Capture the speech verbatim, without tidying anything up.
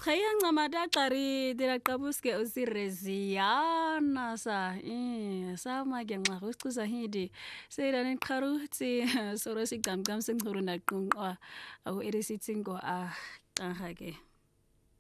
Kaya ncamata qari dira qabuske usireziana sa eh sama ke nxa usicuza hidi seyilani qharuthi soro sigcamcam sengchuru naqunqa au edisitsingo ah qanha ke